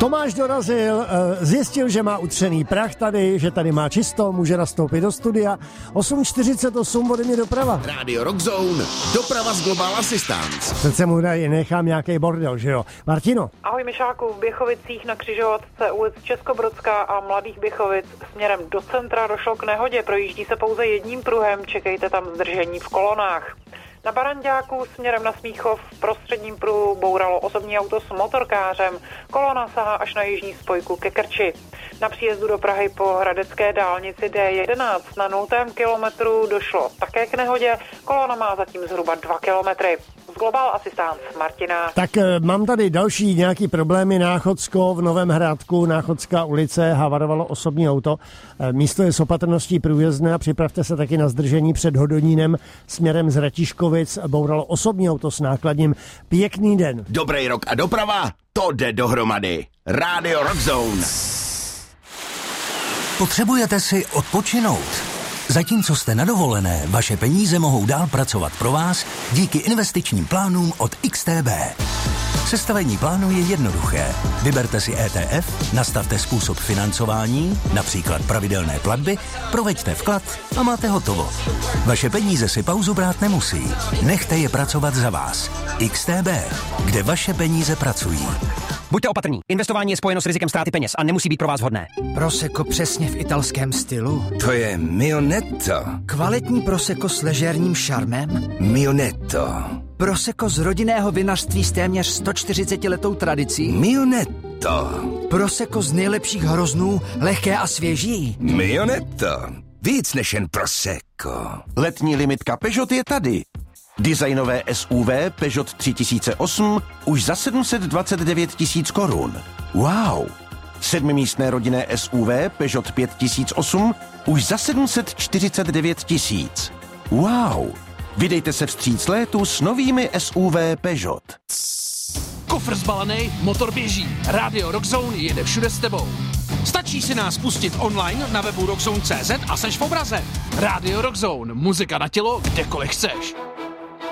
Tomáš dorazil, zjistil, že má utřený prach tady, že tady má čisto, může nastoupit do studia. 8:48 ode mě doprava. Radio Rock Zone, doprava z Global Assistance. Přece mu nechám nějaký bordel, že jo? Martino. Ahoj Mišáku, v Běchovicích na křižovatce ulic Českobrodská a Mladých Běchovic směrem do centra došlo k nehodě, projíždí se pouze jedním pruhem, čekejte tam zdržení v kolonách. Na Baranďáku směrem na Smíchov v prostředním pruhu bouralo osobní auto s motorkářem. Kolona sahá až na jižní spojku ke Krči. Na příjezdu do Prahy po hradecké dálnici D11 na 0. kilometru došlo také k nehodě. Kolona má zatím zhruba 2 kilometry. Z Global Assistance Martina. Tak mám tady další nějaký problémy. Náchodsko v Novém Hrádku, Náchodská ulice, havarovalo osobní auto. Místo je s opatrností průjezdné a připravte se taky na zdržení před Hodonínem směrem z Ratíškovic. Bouralo osobní auto s nákladním. Pěkný den. Dobrý rok a doprava, to jde dohromady. Radio Rock Zone. Potřebujete si odpočinout? Zatímco jste na dovolené, vaše peníze mohou dál pracovat pro vás díky investičním plánům od XTB. Sestavení plánu je jednoduché. Vyberte si ETF, nastavte způsob financování, například pravidelné platby, proveďte vklad a máte hotovo. Vaše peníze si pauzu brát nemusí. Nechte je pracovat za vás. XTB, kde vaše peníze pracují. Buďte opatrní. Investování je spojeno s rizikem ztráty peněz a nemusí být pro vás vhodné. Prosecco přesně v italském stylu. To je Mio Netto. Kvalitní prosecco s ležérním šarmem. Mio Netto. Prosecco z rodinného vinařství s téměř 140letou tradicí. Mio Netto. Prosecco z nejlepších hroznů, lehké a svěží. Mio Netto. Víc než jen Prosecco. Letní limitka Peugeot je tady. Designové SUV Peugeot 3008 už za 729 000 korun. Wow! 7místné rodinné SUV Peugeot 5008 už za 749 000. Wow! Vydejte se vstříc létu s novými SUV Peugeot. Kofr zbalený, motor běží. Radio Rock Zone jede všude s tebou. Stačí si nás pustit online na webu rockzone.cz a seš v obraze. Radio Rock Zone, muzika na tělo, kdekoliv chceš.